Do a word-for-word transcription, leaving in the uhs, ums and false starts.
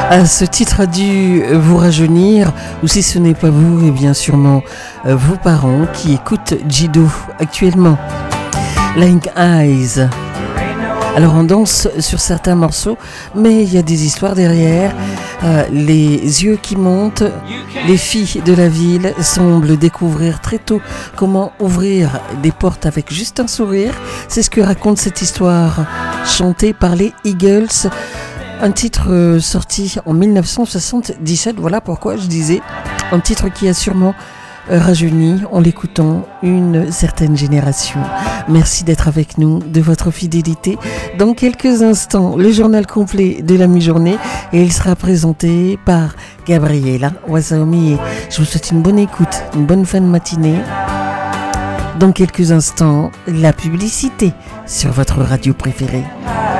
Ah, ce titre a dû vous rajeunir, ou si ce n'est pas vous, et bien sûrement euh, vos parents qui écoutent Jido actuellement. Like Eyes. Alors on danse sur certains morceaux, mais il y a des histoires derrière. Euh, les yeux qui montent, les filles de la ville semblent découvrir très tôt comment ouvrir des portes avec juste un sourire. C'est ce que raconte cette histoire chantée par les Eagles. Un titre euh, sorti en dix-neuf cent soixante-dix-sept, voilà pourquoi je disais un titre qui a sûrement euh, rajeuni en l'écoutant une certaine génération. Merci d'être avec nous, de votre fidélité. Dans quelques instants, le journal complet de la mi-journée et il sera présenté par Gabriela Wasaomi. Je vous souhaite une bonne écoute, une bonne fin de matinée. Dans quelques instants, la publicité sur votre radio préférée.